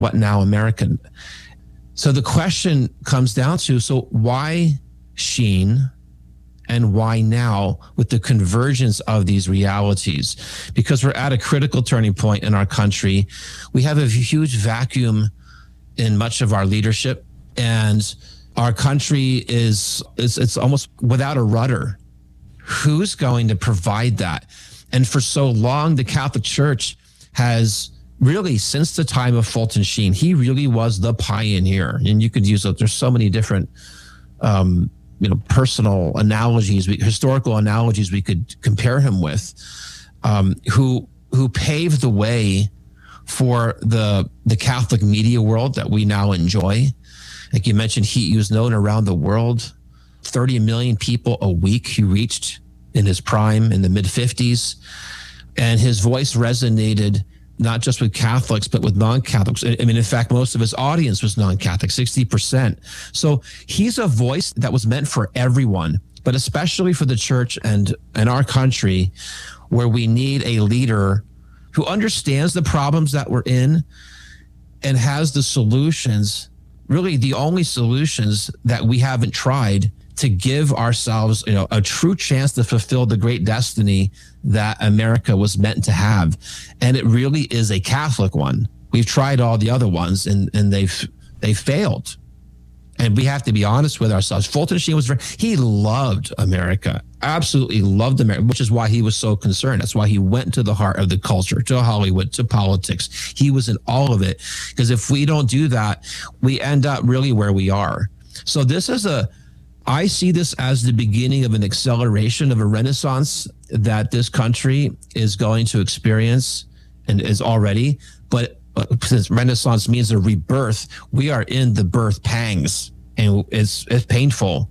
What now, American? So the question comes down to, so why Sheen and why now with the convergence of these realities? Because we're at a critical turning point in our country. We have a huge vacuum in much of our leadership, and our country it's almost without a rudder. Who's going to provide that? And for so long, the Catholic Church has really, since the time of Fulton Sheen, he really was the pioneer. And you could use, there's so many different, personal analogies, historical analogies we could compare him with, who paved the way for the Catholic media world that we now enjoy. Like you mentioned, he was known around the world. 30 million people a week he reached in his prime in the mid-50s. And his voice resonated not just with Catholics, but with non-Catholics. I mean, in fact, most of his audience was non-Catholic, 60%. So he's a voice that was meant for everyone, but especially for the church and our country, where we need a leader who understands the problems that we're in and has the solutions, really the only solutions that we haven't tried, to give ourselves, a true chance to fulfill the great destiny that America was meant to have. And it really is a Catholic one. We've tried all the other ones and they've failed. And we have to be honest with ourselves. Fulton Sheen he loved America, absolutely loved America, which is why he was so concerned. That's why he went to the heart of the culture, to Hollywood, to politics. He was in all of it. Because if we don't do that, we end up really where we are. So I see this as the beginning of an acceleration of a renaissance that this country is going to experience and is already. But since renaissance means a rebirth, we are in the birth pangs, and it's painful.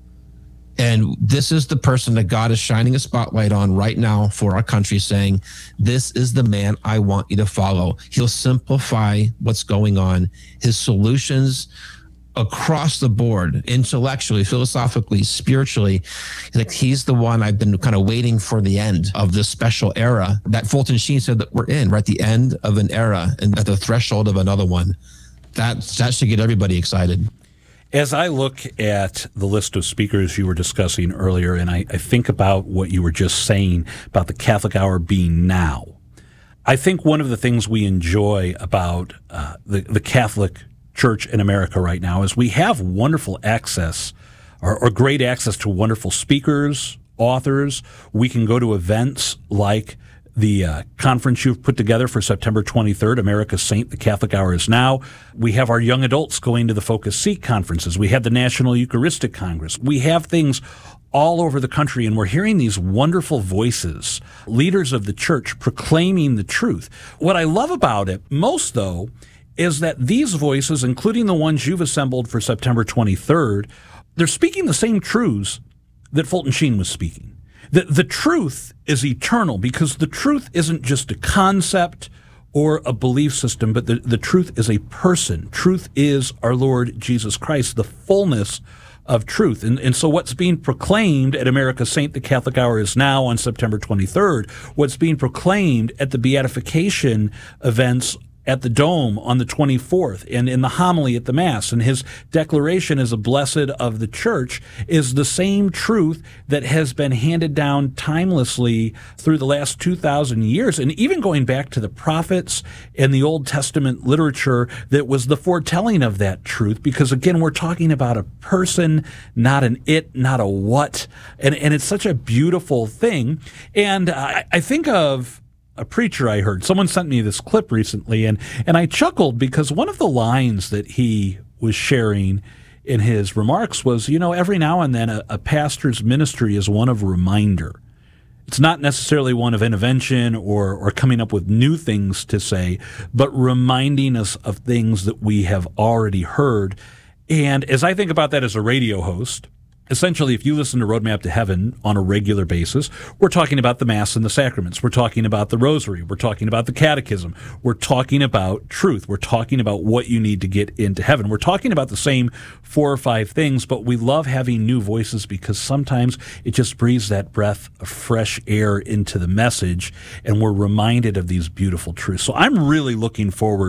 And this is the person that God is shining a spotlight on right now for our country, saying, this is the man I want you to follow. He'll simplify what's going on. His solutions across the board, intellectually, philosophically, spiritually, he's the one I've been kind of waiting for the end of this special era that Fulton Sheen said that we're in. We're at the end of an era and at the threshold of another one. That should get everybody excited. As I look at the list of speakers you were discussing earlier, and I think about what you were just saying about the Catholic Hour being now, I think one of the things we enjoy about the Catholic Church in America right now is we have wonderful access or great access to wonderful speakers, authors. We can go to events like the conference you've put together for September 23rd, America's Saint, the Catholic Hour is Now. We have our young adults going to the Focus Seek conferences. We have the National Eucharistic Congress. We have things all over the country, and we're hearing these wonderful voices, leaders of the church proclaiming the truth. What I love about it most, though, is that these voices, including the ones you've assembled for September 23rd, they're speaking the same truths that Fulton Sheen was speaking. The truth is eternal, because the truth isn't just a concept or a belief system, but the truth is a person. Truth is our Lord Jesus Christ, the fullness of truth. And so what's being proclaimed at America's Saint, the Catholic Hour is Now on September 23rd, what's being proclaimed at the beatification events at the Dome on the 24th, and in the homily at the Mass, and his declaration as a blessed of the Church, is the same truth that has been handed down timelessly through the last 2,000 years, and even going back to the prophets and the Old Testament literature that was the foretelling of that truth, because again, we're talking about a person, not an it, not a what, and it's such a beautiful thing. And I think of a preacher I heard. Someone sent me this clip recently, and I chuckled because one of the lines that he was sharing in his remarks was, every now and then a pastor's ministry is one of reminder. It's not necessarily one of intervention or coming up with new things to say, but reminding us of things that we have already heard. And as I think about that as a radio host, essentially, if you listen to Roadmap to Heaven on a regular basis, we're talking about the Mass and the sacraments. We're talking about the Rosary. We're talking about the Catechism. We're talking about truth. We're talking about what you need to get into heaven. We're talking about the same 4 or 5 things, but we love having new voices because sometimes it just breathes that breath of fresh air into the message, and we're reminded of these beautiful truths. So I'm really looking forward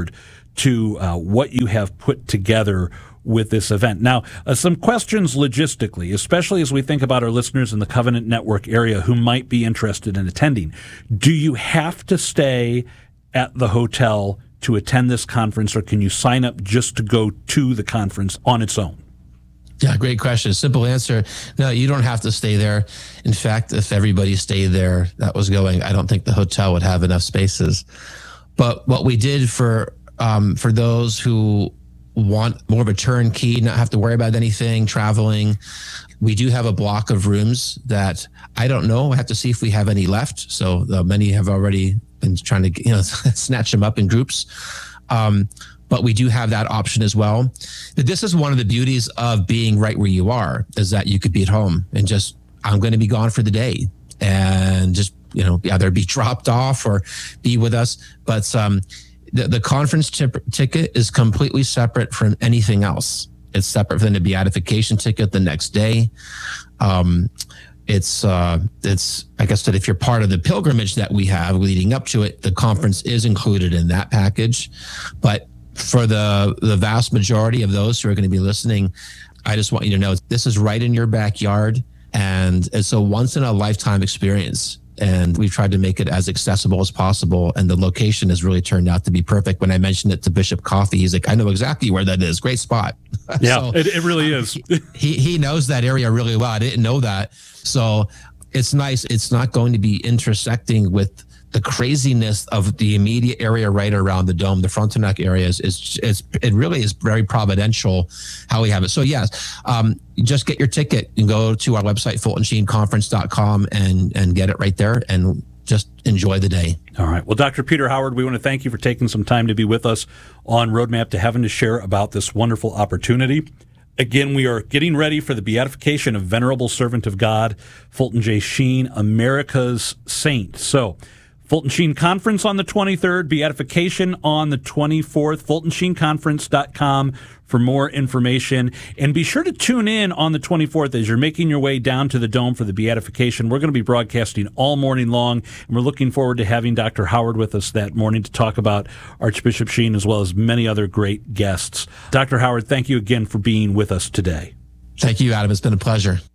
to what you have put together with this event. Now, some questions logistically, especially as we think about our listeners in the Covenant Network area who might be interested in attending. Do you have to stay at the hotel to attend this conference, or can you sign up just to go to the conference on its own? Yeah, great question. Simple answer. No, you don't have to stay there. In fact, if everybody stayed there that was going, I don't think the hotel would have enough spaces. But what we did for those who want more of a turnkey, not have to worry about anything, traveling, we do have a block of rooms that I don't know. I have to see if we have any left. So many have already been trying to snatch them up in groups. But we do have that option as well. But this is one of the beauties of being right where you are, is that you could be at home and just, I'm going to be gone for the day and just, either be dropped off or be with us. But the conference ticket is completely separate from anything else. It's separate from the beatification ticket the next day. It's like I said, if you're part of the pilgrimage that we have leading up to it, the conference is included in that package. But for the vast majority of those who are going to be listening, I just want you to know this is right in your backyard, and it's a once in a lifetime experience. And we've tried to make it as accessible as possible. And the location has really turned out to be perfect. When I mentioned it to Bishop Coffey, he's like, I know exactly where that is. Great spot. Yeah, so, it really is. he knows that area really well. I didn't know that. So it's nice. It's not going to be intersecting with the craziness of the immediate area right around the dome. The Frontenac area it really is very providential how we have it. So yes, just get your ticket and go to our website, FultonSheenConference.com, and get it right there and just enjoy the day. All right. Well, Dr. Peter Howard, we want to thank you for taking some time to be with us on Roadmap to Heaven to share about this wonderful opportunity. Again, we are getting ready for the beatification of Venerable Servant of God, Fulton J. Sheen, America's Saint. So, Fulton Sheen Conference on the 23rd, beatification on the 24th, FultonSheenConference.com for more information. And be sure to tune in on the 24th as you're making your way down to the Dome for the beatification. We're going to be broadcasting all morning long, and we're looking forward to having Dr. Howard with us that morning to talk about Archbishop Sheen as well as many other great guests. Dr. Howard, thank you again for being with us today. Thank you, Adam. It's been a pleasure.